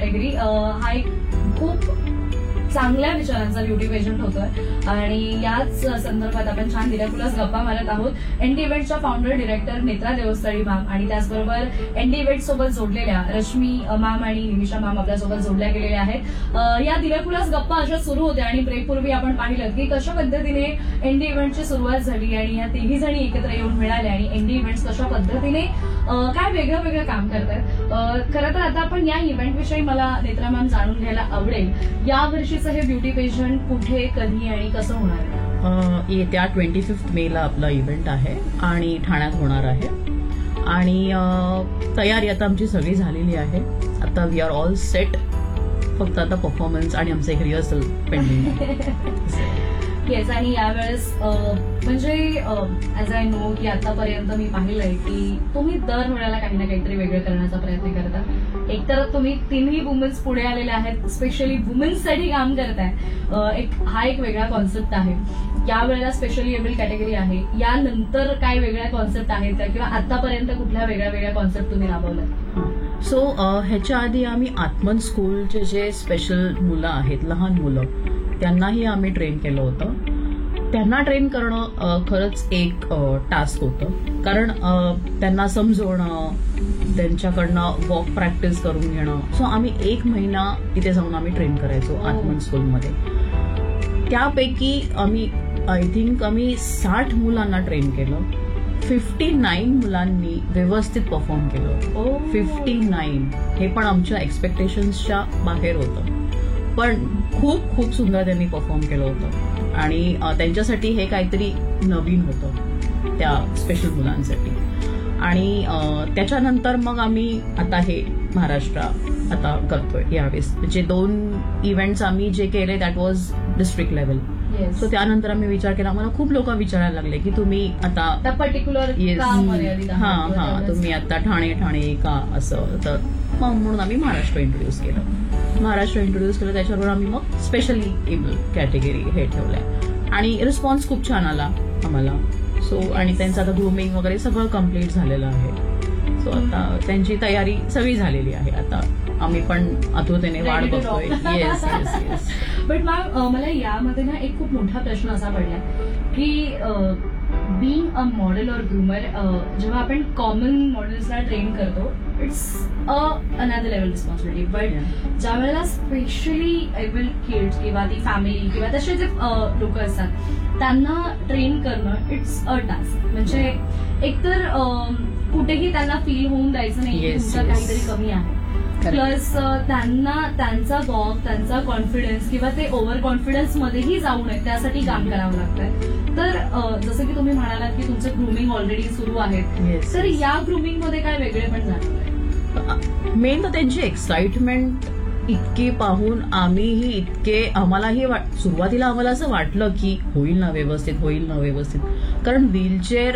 Category हा एक खूप चांगल्या विचारांचा ब्युटी पेजंट होतोय आणि याच संदर्भात आपण छान दिल्याकुलाच गप्पा मारत आहोत ND इव्हेंटच्या founder director Netra Deosthali ma'am आणि त्याचबरोबर एनडी इव्हेंट सोबत जोडलेल्या रश्मी मॅम आणि निमिषा मॅम आपल्यासोबत जोडल्या गेलेल्या आहेत. या दिल्याकुलाच गप्पा अशा सुरू होत्या आणि ब्रेकपूर्वी आपण पाहिलं की कशा पद्धतीने एनडी इव्हेंटची सुरुवात झाली आणि या तिघी जणी एकत्र येऊन मिळाल्या आणि एनडी इव्हेंट्स कशा पद्धतीने काय वेगळं वेगळं काम करतात. खरं तर आता आपण या इव्हेंटविषयी मला नेत्रा मॅम जाणून घ्यायला आवडेल. यावर्षी हे ब्युटी पेजंट कुठे कधी आणि कसं होणार आहे? येत्या 25 मेला आपला इव्हेंट आहे आणि ठाण्यात होणार आहे आणि तयारी आता आमची सगळी झालेली आहे. आता वी आर ऑल सेट. फक्त आता परफॉर्मन्स आणि आमचं एक रिहर्सल पेंडिंग. येस आणि यावेळेस म्हणजे ऍज आय नो की आतापर्यंत मी पाहिलंय की तुम्ही दर वेळेला काही ना काहीतरी वेगळं करण्याचा प्रयत्न करता. एकतर तुम्ही तिन्ही वुमेन्स पुढे आलेल्या आहेत, स्पेशली वुमेन्ससाठी काम करताय. हा एक वेगळा कॉन्सेप्ट आहे. यावेळेला स्पेशली एबल कॅटेगरी आहे. यानंतर काय वेगळ्या कॉन्सेप्ट आहेत का किंवा आतापर्यंत कुठल्या वेगळ्या वेगळ्या कॉन्सेप्ट तुम्ही राबवल्या? सो ह्याच्या आधी आम्ही आत्मन स्कूलचे जे स्पेशल मुलं आहेत, लहान मुलं, त्यांनाही आम्ही ट्रेन केलं होतं. त्यांना ट्रेन करणं खरंच एक टास्क होतं कारण त्यांना समजवणं, त्यांच्याकडनं वॉक प्रॅक्टिस करून घेणं. सो आम्ही 1 महिना तिथे जाऊन आम्ही ट्रेन करायचो आत्मन स्कूलमध्ये. त्यापैकी आय थिंक आम्ही 60 मुलांना ट्रेन केलं. 59 मुलांनी व्यवस्थित परफॉर्म केलं. 59 हे पण आमच्या एक्सपेक्टेशन्सच्या बाहेर होतं, पण खूप खूप सुंदर त्यांनी परफॉर्म केलं होतं आणि त्यांच्यासाठी हे काहीतरी नवीन होतं त्या स्पेशल मुलांसाठी. आणि त्याच्यानंतर मग आम्ही आता हे महाराष्ट्र आता करतोय यावेळेस. जे 2 इव्हेंट्स आम्ही जे केले that was district level. So त्यानंतर आम्ही विचार केला. आम्हाला खूप लोक विचारायला लागले की तुम्ही आता पर्टिक्युलर तुम्ही आता ठाणे का असं. तर मग म्हणून आम्ही महाराष्ट्र इंट्रोड्यूस केलं. त्याच्याबरोबर आम्ही मग स्पेशली एबल कॅटेगरी हे ठेवलंय आणि रिस्पॉन्स खूप छान आला आम्हाला. सो आणि त्यांचं आता ग्रूमिंग वगैरे सगळं कम्प्लीट झालेलं आहे. सो आता त्यांची तयारी सगळी झालेली आहे. आता आम्ही पण आतुरतेने वाट बघतोय. Yes yes yes. But ma'am मला यामध्ये ना एक खूप मोठा प्रश्न असा पडला की बीइंग अ मॉडेल और ग्रूमर, जेव्हा आपण कॉमन मॉडेल्सला ट्रेन करतो it's another level responsibility. But ज्या वेळेला स्पेशली एबल किड्स किंवा ती फॅमिली किंवा तसे जे लोक असतात त्यांना ट्रेन करणं इट्स अ टास्क. म्हणजे एकतर कुठेही त्यांना फील होऊन द्यायचं नाही की तुमचं काहीतरी कमी आहे. प्लस त्यांना त्यांचा वॉक, त्यांचा कॉन्फिडन्स किंवा ते ओव्हर कॉन्फिडन्स मध्येही जाऊ नये त्यासाठी काम करावं लागतंय. तर जसं की तुम्ही म्हणालात की तुमचं ग्रूमिंग ऑलरेडी सुरू आहे, तर या ग्रूमिंग मध्ये काय वेगळे पण जाणवतंय? मेन तर त्यांची एक्साइटमेंट इतकी पाहून आम्हीही इतके आम्हालाही सुरुवातीला आम्हाला असं वाटलं की होईल ना व्यवस्थित. कारण व्हीलचेअर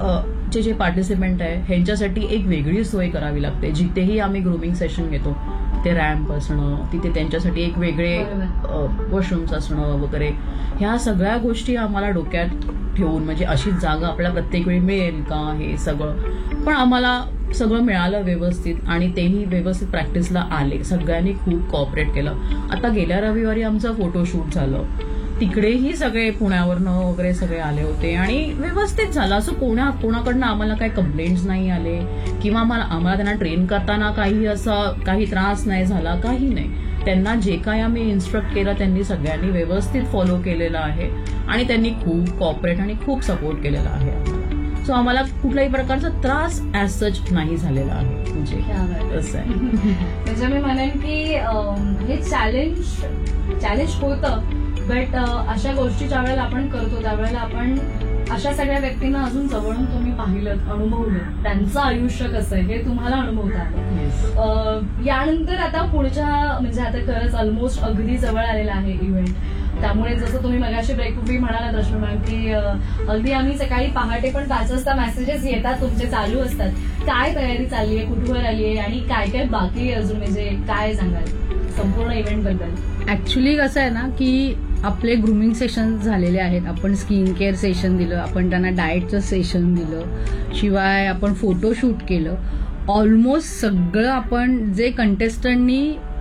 जे पार्टिसिपंट आहे ह्यांच्यासाठी एक वेगळी सोय करावी लागते. जिथेही आम्ही ग्रूमिंग सेशन घेतो ते रॅम्प असणं, तिथे त्यांच्यासाठी एक वेगळे वॉशरूम्स असणं वगैरे, ह्या सगळ्या गोष्टी आम्हाला डोक्यात ठेवून म्हणजे अशीच जागा आपल्याला प्रत्येक वेळी मिळेल का हे सगळं. पण आम्हाला सगळं मिळालं व्यवस्थित आणि तेही व्यवस्थित प्रॅक्टिसला आले. सगळ्यांनी खूप कॉपरेट केलं. आता गेल्या रविवारी आमचं फोटोशूट झालं. तिकडेही सगळे पुण्यावरनं वगैरे सगळे आले होते आणि व्यवस्थित झालं. असं कोणाकडनं आम्हाला काही कंप्लेंट्स नाही आले किंवा आम्हाला त्यांना ट्रेन करताना काही त्रास नाही झाला, काही नाही. त्यांना जे काही आम्ही इन्स्ट्रक्ट केलं त्यांनी सगळ्यांनी व्यवस्थित फॉलो केलेलं आहे आणि त्यांनी खूप कॉपरेट आणि खूप सपोर्ट केलेला आहे आम्हाला. सो आम्हाला कुठल्याही प्रकारचा त्रास ऍज सच नाही झालेला आहे. म्हणजे असं आहे. म्हणजे मी म्हणेन की हे चॅलेंज होतं. बट अशा गोष्टी ज्या वेळेला आपण करतो त्यावेळेला आपण अशा सगळ्या व्यक्तींना अजून जवळून तुम्ही पाहिलं, अनुभवलं, त्यांचं आयुष्य कसं आहे हे तुम्हाला अनुभवता आलं. यानंतर आता पुढच्या म्हणजे आता खरंच ऑलमोस्ट अगदी जवळ आलेला आहे इव्हेंट. त्यामुळे जसं तुम्ही मगाशी ब्रेकपूर्वी म्हणालात रश्मी मॅम की अगदी आम्ही सकाळी पहाटे पण 5 वाजता मेसेजेस येतात तुमचे चालू असतात. काय तयारी चालली आहे, कुठवर आली आहे आणि काय काय बाकी आहे अजून, म्हणजे काय सांगाल संपूर्ण इव्हेंट बद्दल? ऍक्च्युली कसं आहे ना की आपले ग्रूमिंग सेशन झालेले आहेत. आपण स्किन केअर सेशन दिलं, आपण त्यांना डाएटचं सेशन दिलं, शिवाय आपण फोटोशूट केलं. ऑलमोस्ट सगळं आपण जे कंटेस्टंटनी